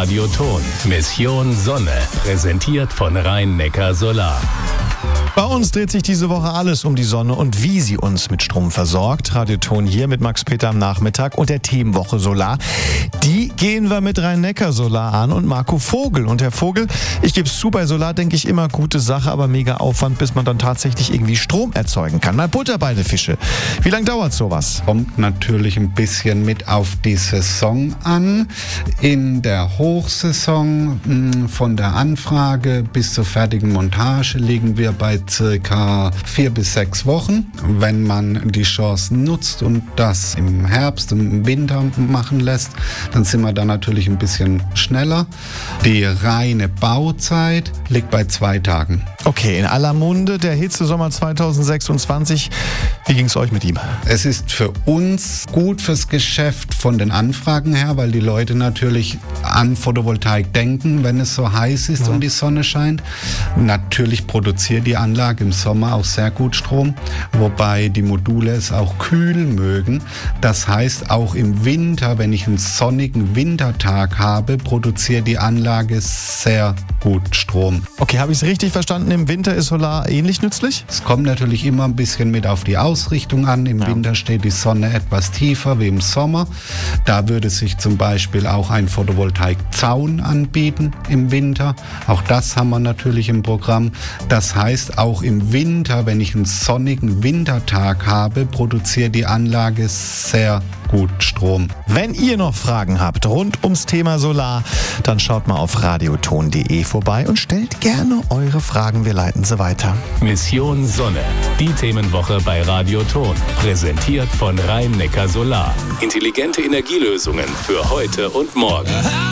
Radioton. Mission Sonne. Präsentiert von Rhein-Neckar Solar. Bei uns dreht sich diese Woche alles um die Sonne und wie sie uns mit Strom versorgt. Radioton hier mit Max Peter am Nachmittag und der Themenwoche Solar. Die gehen wir mit Rhein-Neckar Solar an und Marco Vogel. Und Herr Vogel, ich gebe es zu, bei Solar denke ich immer gute Sache, aber mega Aufwand, bis man dann tatsächlich irgendwie Strom erzeugen kann. Mal Butter bei den Fische. Wie lange dauert sowas? Kommt natürlich ein bisschen mit auf die Saison an. In der Hochsaison von der Anfrage bis zur fertigen Montage liegen wir bei circa 4 bis 6 Wochen. Wenn man die Chancen nutzt und das im Herbst, im Winter machen lässt, dann sind wir da natürlich ein bisschen schneller. Die reine Bauzeit liegt bei 2 Tagen. Okay, in aller Munde der Hitzesommer 2026. Wie ging es euch mit ihm? Es ist für uns gut fürs Geschäft von den Anfragen her, weil die Leute natürlich an Photovoltaik denken, wenn es so heiß ist und die Sonne scheint. Natürlich produziert die Anlage im Sommer auch sehr gut Strom, wobei die Module es auch kühl mögen. Das heißt, auch im Winter, wenn ich einen sonnigen Wintertag habe, produziert die Anlage sehr gut Strom. Okay, habe ich es richtig verstanden? Im Winter ist Solar ähnlich nützlich? Es kommt natürlich immer ein bisschen mit auf die Ausrichtung an. Im Winter steht die Sonne etwas tiefer wie im Sommer. Da würde sich zum Beispiel auch ein Photovoltaikzaun anbieten im Winter. Auch das haben wir natürlich im Programm. Das heißt, auch im Winter, wenn ich einen sonnigen Wintertag habe, produziert die Anlage sehr gut Strom. Wenn ihr noch Fragen habt rund ums Thema Solar, dann schaut mal auf radioton.de vorbei und stellt gerne eure Fragen. Wir leiten sie weiter. Mission Sonne. Die Themenwoche bei Radioton. Präsentiert von Rhein-Neckar Solar. Intelligente Energielösungen für heute und morgen.